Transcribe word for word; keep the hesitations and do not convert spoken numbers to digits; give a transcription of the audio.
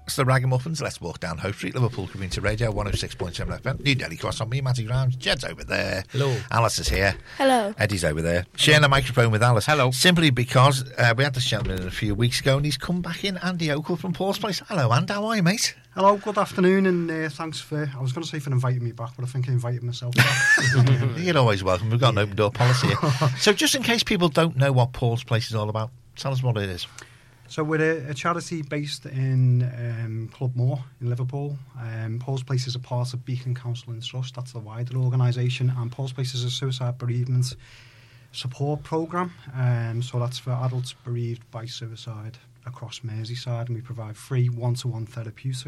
It's the Ragamuffins. Let's walk down Hope Street, Liverpool Community Radio, one oh six point seven F M. New Delhi Cross on me, Matty Grimes. Jed's over there. Hello. Alice is here. Hello. Eddie's over there. Sharing a microphone with Alice. Hello. Simply because uh, we had this gentleman in a few weeks ago and he's come back in, Andy Oakle from Paul's Place. Hello, Andy. How are you, mate? Hello, good afternoon, and uh, thanks for, I was going to say for inviting me back, but I think I invited myself back. You're always welcome. We've got an open door policy here. So just in case people don't know what Paul's Place is all about, tell us what it is. So we're a, a charity based in um, Club Moor in Liverpool. Um, Paul's Place is a part of Beacon Counselling Trust. That's the wider organisation, and Paul's Place is a suicide bereavement support programme. Um, so that's for adults bereaved by suicide across Merseyside, and we provide free one-to-one therapeutic